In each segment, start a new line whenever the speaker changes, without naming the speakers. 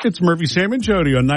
It's Murphy, Sam, and Jody on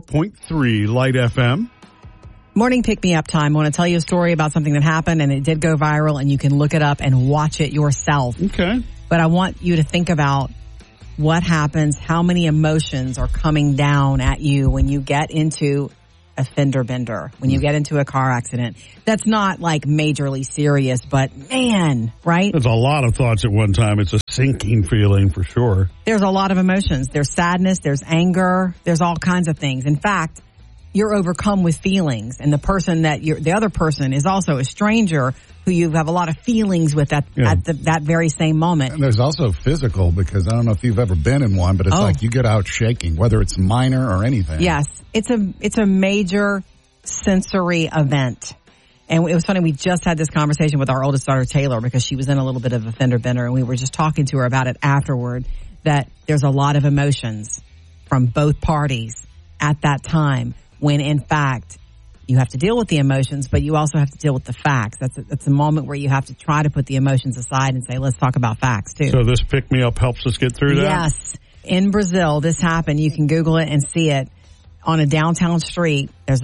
94.3 Light FM.
Morning pick-me-up time. I want to tell you a story about something that happened, and it did go viral, and you can look it up and watch it yourself.
Okay.
But I want you to think about what happens, how many emotions are coming down at you when you get into a fender bender, when you get into a car accident. That's not like majorly serious, but man, right?
There's a lot of thoughts at one time. It's a sinking feeling for sure.
There's a lot of emotions. There's sadness, there's anger, there's all kinds of things. In fact, you're overcome with feelings, and the other person is also a stranger who you have a lot of feelings with at that very same moment.
And there's also physical, because I don't know if you've ever been in one, but it's like you get out shaking, whether it's minor or anything.
Yes, it's a major sensory event. And it was funny, we just had this conversation with our oldest daughter, Taylor, because she was in a little bit of a fender bender, and we were just talking to her about it afterward, that there's a lot of emotions from both parties at that time, when in fact you have to deal with the emotions, but you also have to deal with the facts. That's a moment where you have to try to put the emotions aside and say, let's talk about facts too.
So this pick-me-up helps us get through that?
Yes. In Brazil, this happened. You can Google it and see it. On a downtown street, there's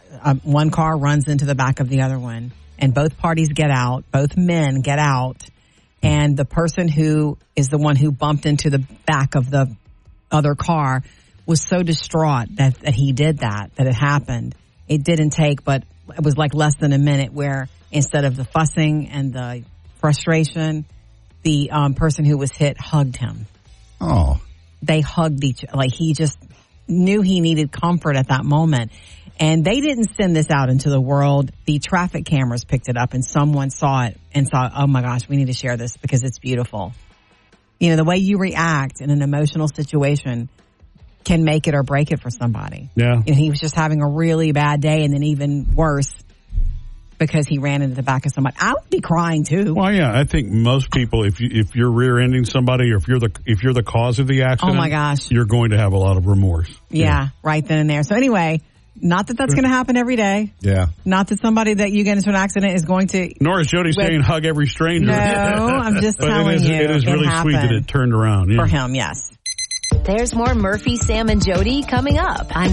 one car runs into the back of the other one, and both parties get out. Both men get out, and the person who is the one who bumped into the back of the other car was so distraught that he did that it happened. It didn't take, but it was like less than a minute where instead of the fussing and the frustration, the person who was hit hugged him.
Oh.
They hugged each other. Like, he just knew he needed comfort at that moment. And they didn't send this out into the world. The traffic cameras picked it up, and someone saw it and thought, oh my gosh, we need to share this because it's beautiful. You know, the way you react in an emotional situation can make it or break it for somebody.
Yeah.
You know, he was just having a really bad day, and then even worse because he ran into the back of somebody. I would be crying too.
Well, yeah, I think most people, if you're rear-ending somebody, or if you're the cause of the accident,
oh my gosh,
you're going to have a lot of remorse.
Yeah, right then and there. So anyway, not that that's going to happen every day.
Yeah.
Not that somebody that you get into an accident is going to.
Nor is Jody saying hug every stranger.
No, I'm just telling you.
It is really sweet that it turned around. Yeah.
For him, yes.
There's more Murphy, Sam, and Jody coming up on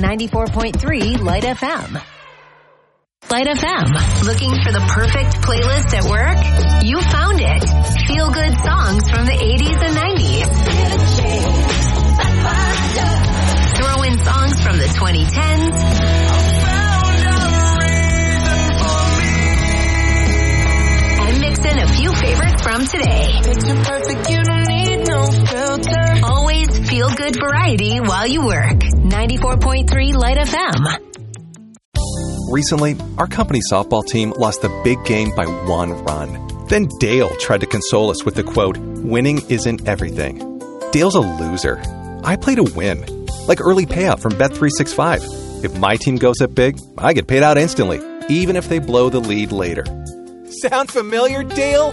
94.3 Light FM. Light FM. Looking for the perfect playlist at work? You found it. Feel good songs from the 80s and 90s. Throw in songs from the 2010s. And mix in a few favorites from today. Picture perfect, you don't need no filter. Always feel good variety while you work. 94.3 Light FM.
Recently, our company softball team lost the big game by 1 run. Then Dale tried to console us with the quote, "Winning isn't everything." Dale's a loser. I play to win. Like early payout from Bet365. If my team goes up big, I get paid out instantly, even if they blow the lead later. Sound familiar, Dale?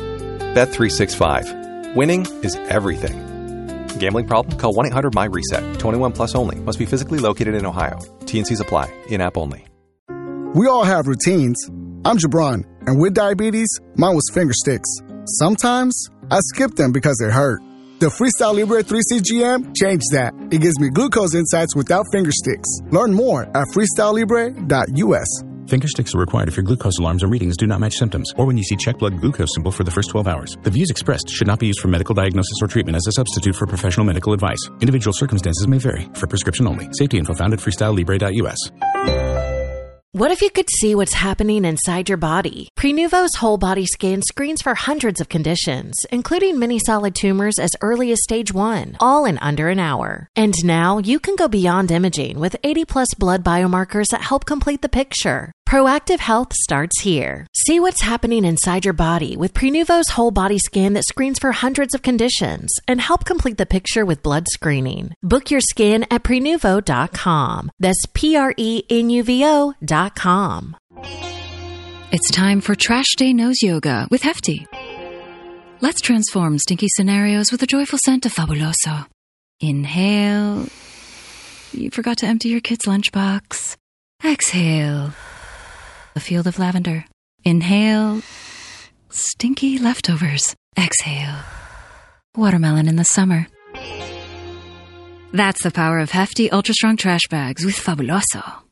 Bet365. Winning is everything. Gambling problem? Call 1-800-MY-RESET. 21 plus only. Must be physically located in Ohio. T&Cs apply. In-app only.
We all have routines. I'm Jabron, and with diabetes, mine was finger sticks. Sometimes, I skip them because they hurt. The Freestyle Libre 3C GM changed that. It gives me glucose insights without finger sticks. Learn more at freestylelibre.us.
Finger sticks are required if your glucose alarms or readings do not match symptoms, or when you see check blood glucose symbol for the first 12 hours. The views expressed should not be used for medical diagnosis or treatment as a substitute for professional medical advice. Individual circumstances may vary. For prescription only. Safety info found at freestylelibre.us.
What if you could see what's happening inside your body? Prenuvo's whole body scan screens for hundreds of conditions, including many solid tumors as early as stage 1, all in under an hour. And now you can go beyond imaging with 80+ blood biomarkers that help complete the picture. Proactive health starts here. See what's happening inside your body with Prenuvo's whole body scan that screens for hundreds of conditions and help complete the picture with blood screening. Book your scan at Prenuvo.com. That's Prenuvo.com.
It's time for Trash Day Nose Yoga with Hefty. Let's transform stinky scenarios with a joyful scent of Fabuloso. Inhale. You forgot to empty your kid's lunchbox. Exhale. A field of lavender. Inhale. Stinky leftovers. Exhale. Watermelon in the summer. That's the power of hefty, ultra-strong trash bags with Fabuloso.